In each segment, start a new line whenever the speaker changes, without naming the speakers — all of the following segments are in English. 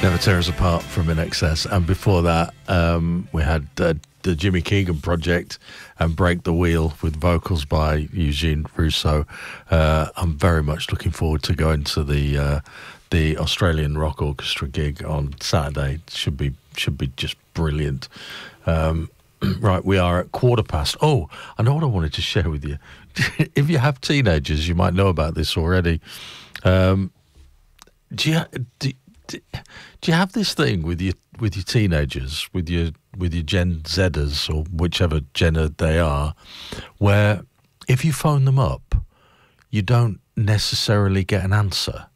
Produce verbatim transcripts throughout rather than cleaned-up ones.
Never Tear Us Apart from In Excess. And before that, um, we had uh, the Jimmy Keegan Project and Break the Wheel with vocals by Eugene Russo. Uh, I'm very much looking forward to going to the uh, the Australian Rock Orchestra gig on Saturday. Should be should be just brilliant. Um, right, we are at quarter past. Oh, I know what I wanted to share with you. If you have teenagers, you might know about this already. Um, do you do, do, do you have this thing with your with your teenagers, with your with your Gen Zers or whichever Jenner they are, where if you phone them up, you don't necessarily get an answer?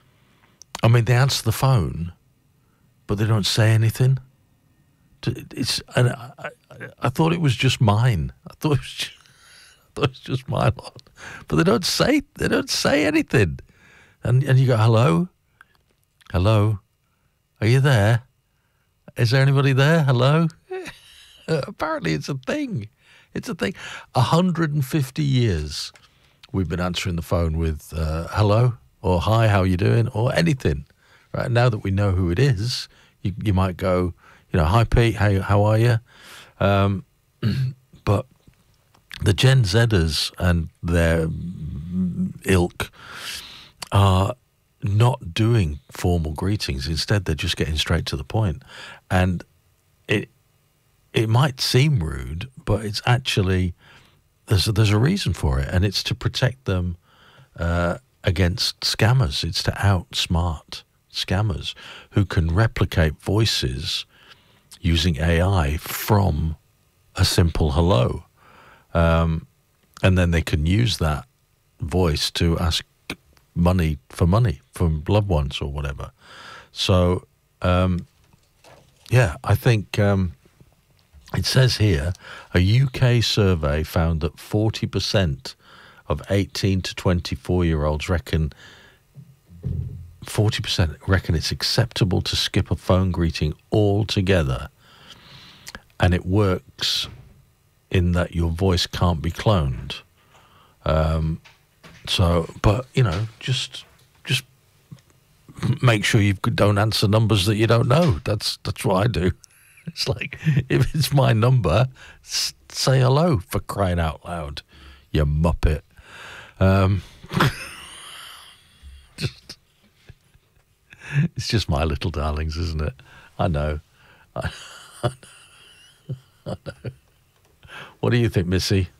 I mean, they answer the phone, but they don't say anything. It's and I, I, I thought it was just mine. I thought it was just, I thought it was just my lot, but they don't say they don't say anything. And and you go, hello, hello, are you there? Is there anybody there? Hello. Apparently, it's a thing. It's a thing. A hundred and fifty years we've been answering the phone with uh, hello or hi, how you doing, or anything. Right now that we know who it is, you you might go, you know, hi Pete, how how are you? Um, but the Gen Zers and their ilk are not doing formal greetings. Instead, they're just getting straight to the point. And it it might seem rude, but it's actually, there's a, there's a reason for it, and it's to protect them uh, against scammers. It's to outsmart scammers who can replicate voices using A I from a simple hello. Um, and then they can use that voice to ask money for money from loved ones or whatever. So, um, yeah, I think um, it says here, a U K survey found that forty percent of eighteen to twenty-four-year-olds reckon, forty percent reckon it's acceptable to skip a phone greeting altogether. And it works in that your voice can't be cloned. Um, so, but, you know, just just make sure you don't answer numbers that you don't know. That's that's what I do. It's like, if it's my number, s- say hello, for crying out loud, you muppet. Um, just, it's just my little darlings, isn't it? I know. I, I know. I know. What do you think, Missy?